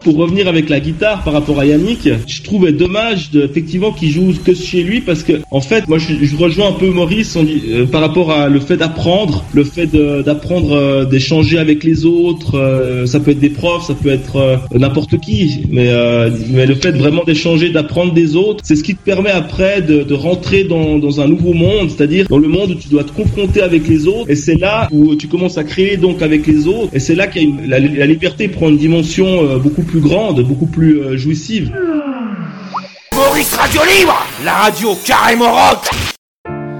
Pour revenir avec la guitare par rapport à Yannick, je trouvais dommage effectivement qu'il joue que chez lui parce que en fait moi je rejoins un peu Maurice par rapport à le fait d'apprendre, d'échanger avec les autres, ça peut être des profs, ça peut être n'importe qui, mais le fait vraiment d'échanger, d'apprendre des autres, c'est ce qui te permet après de rentrer dans un nouveau monde, c'est-à-dire dans le monde où tu dois te confronter avec les autres et c'est là où tu commences à créer donc avec les autres et c'est là qu'il y a la liberté prend une dimension beaucoup plus grande, beaucoup plus jouissive. Maurice Radio Libre, la radio carrément rock.